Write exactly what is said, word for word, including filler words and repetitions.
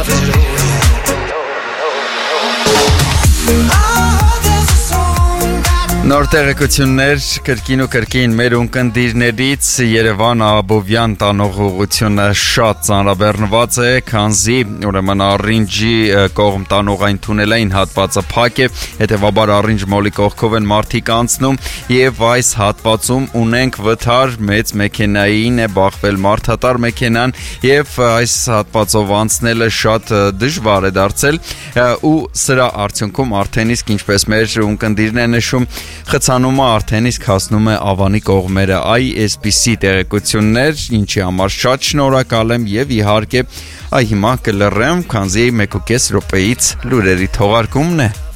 Նոր տեղեկություններ կրկին ու կրկին մեր ունկնդիրներից Երևան Աբովյան տանող ուղղությունը շատ ծանրաբեռնված է, քանզի ուրեմն Առինջի կողմ տանող այն թունելային հատվածը փակ է, հետևաբար Առինջ մոլի կողքով են մարդիկ անցնում եւ այս հատվածում ունենք վթար, մեծ մեքենային է բախվել մարդատար մեքենան եւ այս հատվածով անցնելը շատ դժվար է դարձել ու սրա արդյունքում արդեն իսկ ինչպես մեր ունկնդիրն է նշում խցանումը արդեն իսկ հասնում է Ավանի կողմերը։ Այ այսպիսի տեղեկություններ, ինչի համար շատ շնորհակալ եմ եւ իհարկե այ հիմա կլռեմ, քանզի մեկ ու կես րոպեից լուրերի թողարկումն է։